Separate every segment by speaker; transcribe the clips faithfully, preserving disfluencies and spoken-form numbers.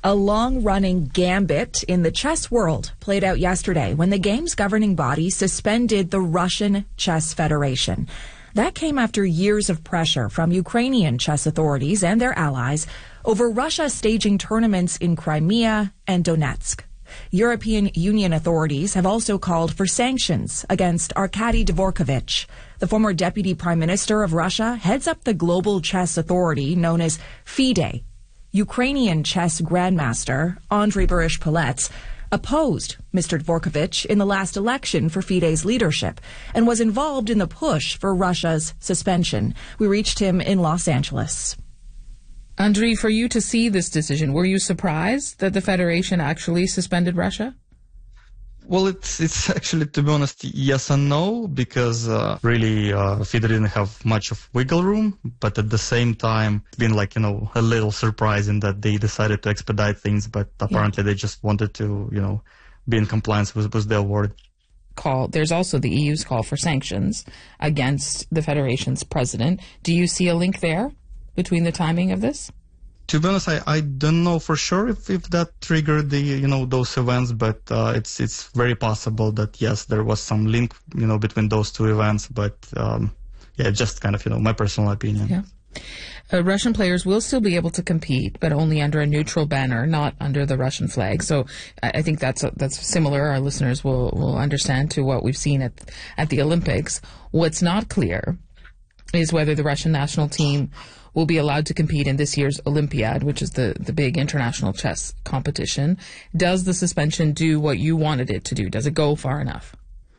Speaker 1: A long-running gambit in the chess world played out yesterday when the game's governing body suspended the Russian Chess Federation. That came after years of pressure from Ukrainian chess authorities and their allies over Russia staging tournaments in Crimea and Donetsk. European Union authorities have also called for sanctions against Arkady Dvorkovich. The former deputy prime minister of Russia heads up the global chess authority known as FIDE. Ukrainian chess grandmaster Andrei Barish-Palets opposed Mister Dvorkovich in the last election for FIDE's leadership and was involved in the push for Russia's suspension. We reached him in Los Angeles.
Speaker 2: Andrei, for you to see this decision, were you surprised that the Federation actually suspended Russia?
Speaker 3: Well, it's it's actually, to be honest, yes and no, because uh, really uh, FIDE didn't have much of wiggle room, but at the same time, it's been like, you know, a little surprising that they decided to expedite things, but apparently yeah. they just wanted to, you know, be in compliance with, with the award.
Speaker 2: Call. There's also the E U's call for sanctions against the Federation's president. Do you see a link there between the timing of this?
Speaker 3: To be honest, I, I don't know for sure if, if that triggered the, you know, those events, but uh, it's it's very possible that, yes, there was some link, you know, between those two events. But, um, yeah, just kind of, you know, my personal opinion.
Speaker 2: Yeah. Uh, Russian players will still be able to compete, but only under a neutral banner, not under the Russian flag. So I, I think that's that's similar. Our listeners will, will understand to what we've seen at at the Olympics. What's not clear is whether the Russian national team will be allowed to compete in this year's Olympiad, which is the, the big international chess competition. Does the suspension do what you wanted it to do? Does it go far enough?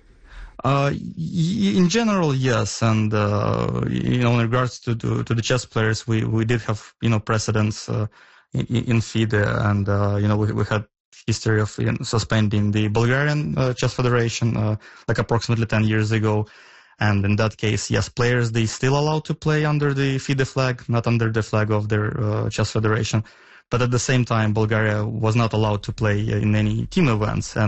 Speaker 3: Uh, in general, yes. And, uh, you know, in regards to, to, to the chess players, we, we did have, you know, precedents uh, in, in FIDE. And, uh, you know, we, we had history of you know, suspending the Bulgarian uh, Chess Federation uh, like approximately ten years ago. And in that case, yes, players, they still allowed to play under the FIDE flag, not under the flag of their uh, chess federation. But at the same time, Bulgaria was not allowed to play in any team events. And